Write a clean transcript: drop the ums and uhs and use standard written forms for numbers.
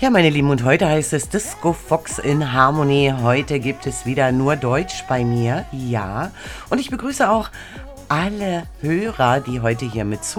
Ja, meine Lieben, und heute heißt es Disco Fox in Harmony. Heute gibt es wieder nur Deutsch bei mir, ja. Und ich begrüße auch alle Hörer, die heute hier mit